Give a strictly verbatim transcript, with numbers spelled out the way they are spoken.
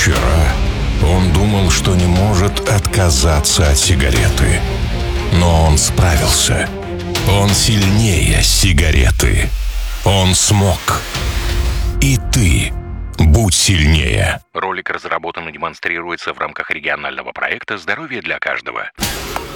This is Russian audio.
Вчера он думал, что не может отказаться от сигареты. Но он справился. Он сильнее сигареты. Он смог. И ты будь сильнее. Ролик разработан и демонстрируется в рамках регионального проекта «Здоровье для каждого».